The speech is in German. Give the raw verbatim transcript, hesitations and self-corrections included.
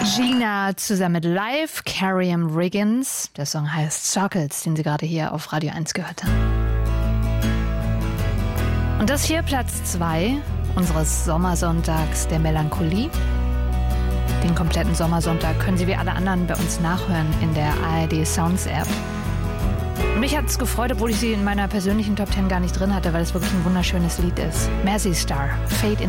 Gina zusammen mit Live, Carium Riggins. Der Song heißt Circles, den Sie gerade hier auf Radio eins gehört haben. Und das hier Platz zwei unseres Sommersonntags der Melancholie. Den kompletten Sommersonntag können Sie wie alle anderen bei uns nachhören in der A R D Sounds App. Und mich hat es gefreut, obwohl ich sie in meiner persönlichen Top Ten gar nicht drin hatte, weil es wirklich ein wunderschönes Lied ist. Mercy Star, Fade in